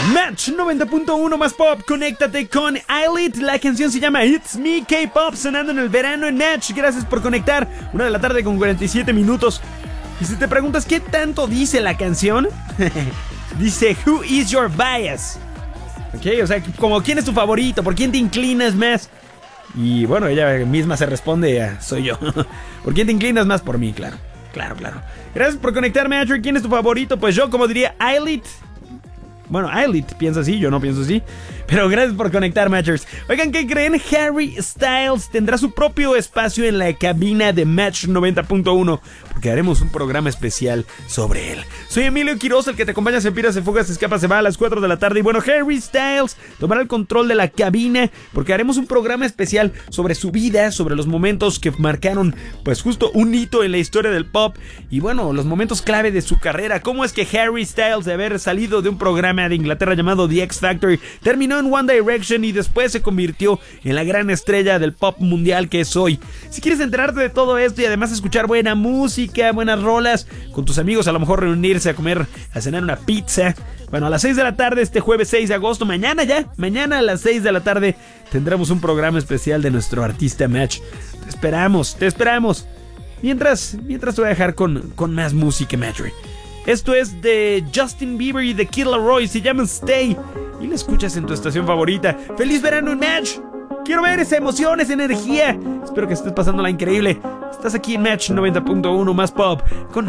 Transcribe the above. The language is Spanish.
Match 90.1 más pop, conéctate con Ailit. La canción se llama It's Me K-Pop, sonando en el verano en Match. Gracias por conectar, 1 de la tarde con 47 minutos. Y si te preguntas qué tanto dice la canción, dice Who is your bias? Ok, o sea, como quién es tu favorito, por quién te inclinas más. Y bueno, ella misma se responde soy yo. ¿Por quién te inclinas más? Por mí, claro. Gracias por conectarme, Match. ¿Quién es tu favorito? Pues yo, como diría Ailit. Bueno, Ailit piensa así, yo no pienso así. Pero gracias por conectar, Matchers. Oigan, ¿qué creen? Harry Styles tendrá su propio espacio en la cabina de Match 90.1, porque haremos un programa especial sobre él. Soy Emilio Quiroz, el que te acompaña. Se pira, se fuga, se escapa, se va a las 4 de la tarde. Y bueno, Harry Styles tomará el control de la cabina, porque haremos un programa especial sobre su vida, sobre los momentos que marcaron, pues justo un hito en la historia del pop. Y bueno, los momentos clave de su carrera. Cómo es que Harry Styles, de haber salido de un programa de Inglaterra llamado The X Factor, terminó en One Direction y después se convirtió en la gran estrella del pop mundial que es hoy. Si quieres enterarte de todo esto y además escuchar buena música, buenas rolas, con tus amigos, a lo mejor reunirse a comer, a cenar una pizza. Bueno, a las 6 de la tarde, este jueves 6 de agosto, mañana a las 6 de la tarde, tendremos un programa especial de nuestro artista Match. Te esperamos. Mientras te voy a dejar con más música, Match. Esto es de Justin Bieber y de Kid Laroi, se llama Stay, y la escuchas en tu estación favorita. ¡Feliz verano en Match! Quiero ver esa emoción, esa energía. Espero que estés pasándola increíble. Estás aquí en Match 90.1 más pop con